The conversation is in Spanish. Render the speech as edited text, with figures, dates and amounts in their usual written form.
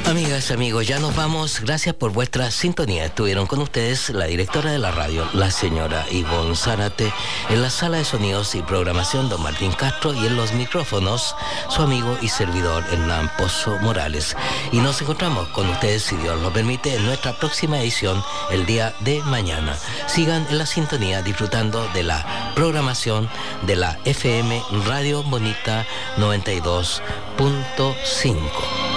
Amigas, amigos, ya nos vamos. Gracias por vuestra sintonía. Estuvieron con ustedes la directora de la radio, la señora Ivonne Zárate, en la sala de sonidos y programación, don Martín Castro, y en los micrófonos, su amigo y servidor, Hernán Pozo Morales. Y nos encontramos con ustedes, si Dios lo permite, en nuestra próxima edición, el día de mañana. Sigan en la sintonía disfrutando de la programación de la FM Radio Bonita 92.5.